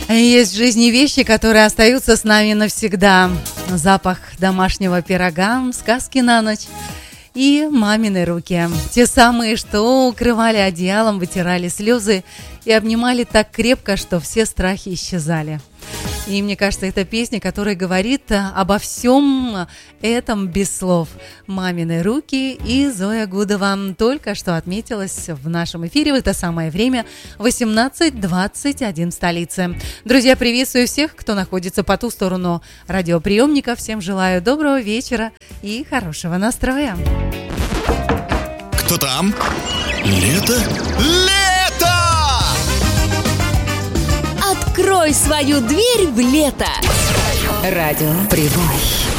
Есть в жизни вещи, которые остаются с нами навсегда. Запах домашнего пирога, сказки на ночь и мамины руки. Те самые, что укрывали одеялом, вытирали слезы и обнимали так крепко, что все страхи исчезали. И мне кажется, это песня, которая говорит обо всем этом без слов. «Мамины руки» и Зоя Гудова только что отметилась в нашем эфире в это самое время 18:21 в столице. Друзья, приветствую всех, кто находится по ту сторону радиоприемника. Всем желаю доброго вечера и хорошего настроя. Кто там? Лето? Лето! Открой свою дверь в лето. Радио Привой.